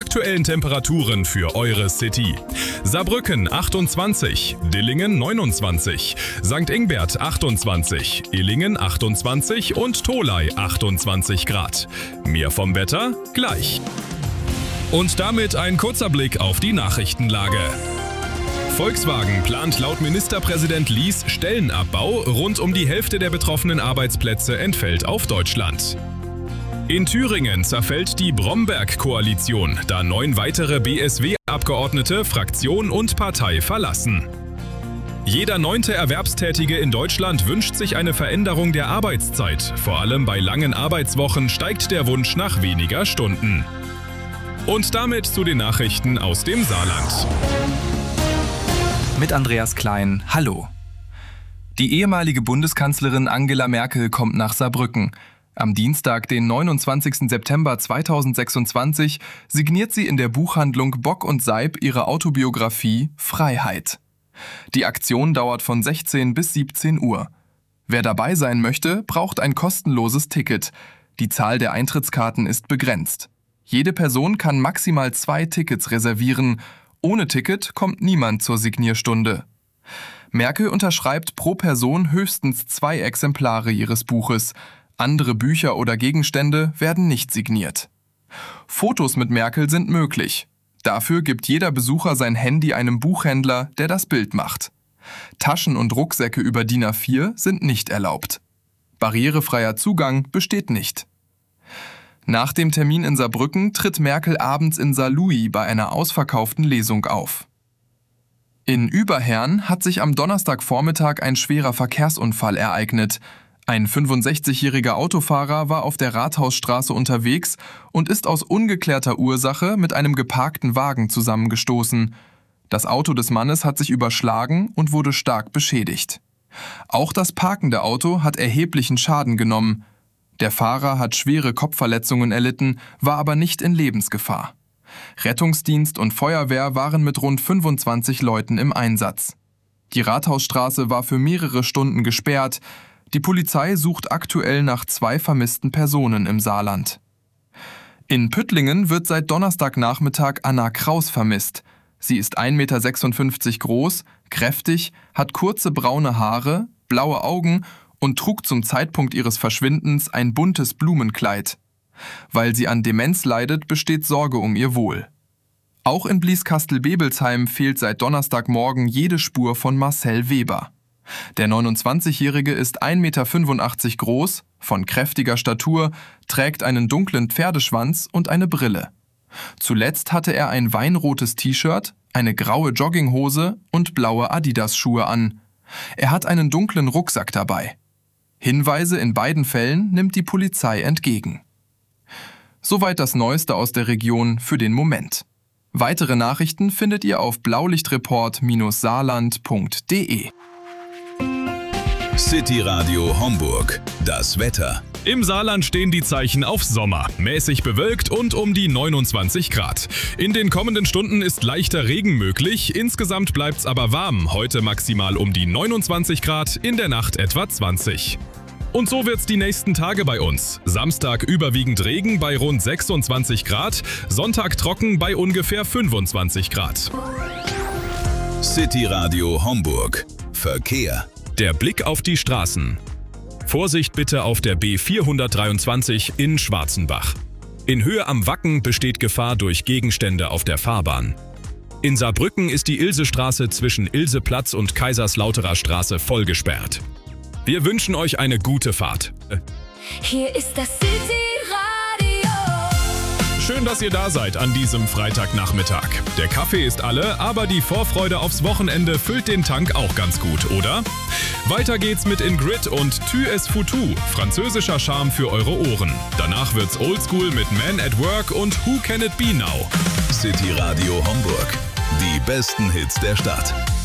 aktuellen Temperaturen für eure City. Saarbrücken 28, Dillingen 29, St. Ingbert 28, Illingen 28 und Tholey 28 Grad. Mehr vom Wetter gleich. Und damit ein kurzer Blick auf die Nachrichtenlage. Volkswagen plant laut Ministerpräsident Lies Stellenabbau. Rund um die Hälfte der betroffenen Arbeitsplätze entfällt auf Deutschland. In Thüringen zerfällt die Bromberg-Koalition, da 9 weitere BSW-Abgeordnete Fraktion und Partei verlassen. Jeder 9. Erwerbstätige in Deutschland wünscht sich eine Veränderung der Arbeitszeit. Vor allem bei langen Arbeitswochen steigt der Wunsch nach weniger Stunden. Und damit zu den Nachrichten aus dem Saarland. Mit Andreas Klein, hallo. Die ehemalige Bundeskanzlerin Angela Merkel kommt nach Saarbrücken. Am Dienstag, den 29. September 2026, signiert sie in der Buchhandlung Bock und Seib ihre Autobiografie Freiheit. Die Aktion dauert von 16 bis 17 Uhr. Wer dabei sein möchte, braucht ein kostenloses Ticket. Die Zahl der Eintrittskarten ist begrenzt. Jede Person kann maximal 2 Tickets reservieren. Ohne Ticket kommt niemand zur Signierstunde. Merkel unterschreibt pro Person höchstens 2 Exemplare ihres Buches. Andere Bücher oder Gegenstände werden nicht signiert. Fotos mit Merkel sind möglich. Dafür gibt jeder Besucher sein Handy einem Buchhändler, der das Bild macht. Taschen und Rucksäcke über DIN A4 sind nicht erlaubt. Barrierefreier Zugang besteht nicht. Nach dem Termin in Saarbrücken tritt Merkel abends in Saarlouis bei einer ausverkauften Lesung auf. In Überherrn hat sich am Donnerstagvormittag ein schwerer Verkehrsunfall ereignet. Ein 65-jähriger Autofahrer war auf der Rathausstraße unterwegs und ist aus ungeklärter Ursache mit einem geparkten Wagen zusammengestoßen. Das Auto des Mannes hat sich überschlagen und wurde stark beschädigt. Auch das parkende Auto hat erheblichen Schaden genommen. Der Fahrer hat schwere Kopfverletzungen erlitten, war aber nicht in Lebensgefahr. Rettungsdienst und Feuerwehr waren mit rund 25 Leuten im Einsatz. Die Rathausstraße war für mehrere Stunden gesperrt. Die Polizei sucht aktuell nach 2 vermissten Personen im Saarland. In Püttlingen wird seit Donnerstagnachmittag Anna Kraus vermisst. Sie ist 1,56 Meter groß, kräftig, hat kurze braune Haare, blaue Augen und trug zum Zeitpunkt ihres Verschwindens ein buntes Blumenkleid. Weil sie an Demenz leidet, besteht Sorge um ihr Wohl. Auch in Blieskastel-Bebelsheim fehlt seit Donnerstagmorgen jede Spur von Marcel Weber. Der 29-Jährige ist 1,85 Meter groß, von kräftiger Statur, trägt einen dunklen Pferdeschwanz und eine Brille. Zuletzt hatte er ein weinrotes T-Shirt, eine graue Jogginghose und blaue Adidas-Schuhe an. Er hat einen dunklen Rucksack dabei. Hinweise in beiden Fällen nimmt die Polizei entgegen. Soweit das Neueste aus der Region für den Moment. Weitere Nachrichten findet ihr auf blaulichtreport-saarland.de. City Radio Homburg. Das Wetter. Im Saarland stehen die Zeichen auf Sommer. Mäßig bewölkt und um die 29 Grad. In den kommenden Stunden ist leichter Regen möglich. Insgesamt bleibt's aber warm. Heute maximal um die 29 Grad, in der Nacht etwa 20. Und so wird's die nächsten Tage bei uns. Samstag überwiegend Regen bei rund 26 Grad. Sonntag trocken bei ungefähr 25 Grad. City Radio Homburg. Verkehr. Der Blick auf die Straßen. Vorsicht bitte auf der B423 in Schwarzenbach. In Höhe am Wacken besteht Gefahr durch Gegenstände auf der Fahrbahn. In Saarbrücken ist die Ilsestraße zwischen Ilseplatz und Kaiserslauterer Straße voll gesperrt. Wir wünschen euch eine gute Fahrt. Hier ist das City Radio. Schön, dass ihr da seid an diesem Freitagnachmittag. Der Kaffee ist alle, aber die Vorfreude aufs Wochenende füllt den Tank auch ganz gut, oder? Weiter geht's mit Ingrid und Tu es foutu, französischer Charme für eure Ohren. Danach wird's oldschool mit Man at Work und Who Can It Be Now. City Radio Homburg. Die besten Hits der Stadt.